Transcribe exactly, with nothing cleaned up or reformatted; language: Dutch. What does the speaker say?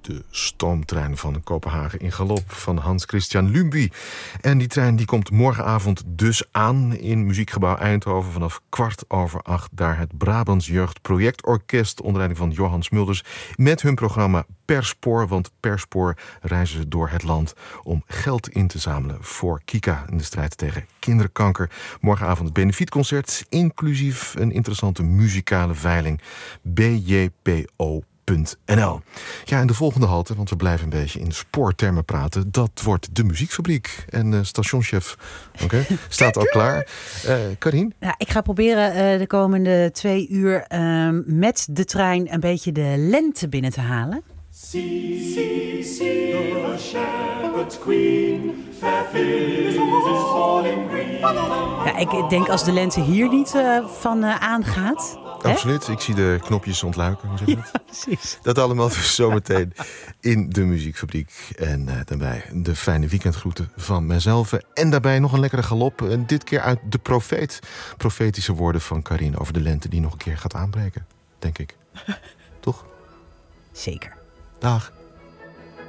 de stoomtrein van Kopenhagen in galop van Hans Christian Lundby. En die trein die komt morgenavond dus aan in Muziekgebouw Eindhoven vanaf kwart over acht. Daar het Brabants Jeugd Projectorkest onder leiding van Johan Smulders met hun programma Per Spoor. Want per spoor reizen ze door het land om geld in te zamelen voor Kika in de strijd tegen kinderkanker. Morgenavond het benefietconcert, inclusief een interessante muzikale veiling. b j p o punt n l. Ja, en de volgende halte, want we blijven een beetje in spoortermen praten, dat wordt de Muziekfabriek. En uh, stationchef okay, staat al klaar. Uh, Karien? Nou, ik ga proberen uh, de komende twee uur uh, met de trein een beetje de lente binnen te halen. See, see, see the shepherd's queen, fair fields all in green. Ja, ik denk als de lente hier niet uh, van uh, aangaat. Absoluut, ik zie de knopjes ontluiken. Hoe zeg je dat? Ja, precies. Dat allemaal dus zometeen in de Muziekfabriek. En uh, daarbij de fijne weekendgroeten van mijzelf. En daarbij nog een lekkere galop. En dit keer uit De Profeet. Profetische woorden van Karien over de lente die nog een keer gaat aanbreken. Denk ik. Toch? Zeker. Dag.